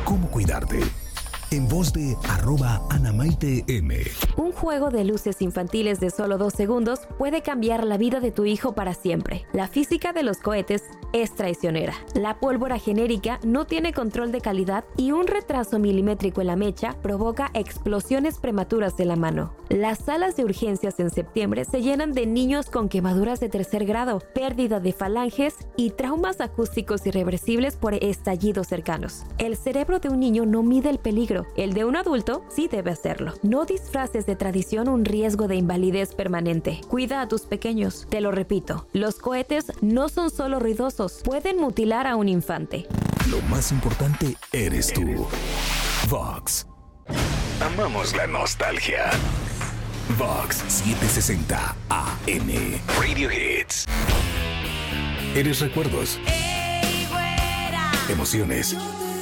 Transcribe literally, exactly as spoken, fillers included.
cómo cuidarte. En voz de arroba Anamaite M. Un juego de luces infantiles de solo dos segundos puede cambiar la vida de tu hijo para siempre. La física de los cohetes es traicionera. La pólvora genérica no tiene control de calidad y un retraso milimétrico en la mecha provoca explosiones prematuras de la mano. Las salas de urgencias en septiembre se llenan de niños con quemaduras de tercer grado, pérdida de falanges y traumas acústicos irreversibles por estallidos cercanos. El cerebro de un niño no mide el peligro. El de un adulto sí debe hacerlo. No disfraces de tradición un riesgo de invalidez permanente. Cuida a tus pequeños. Te lo repito, los cohetes no son solo ruidosos, pueden mutilar a un infante. Lo más importante eres tú. Vox. Amamos la nostalgia. Vox setecientos sesenta A M. Radio Hits. Eres recuerdos. Emociones.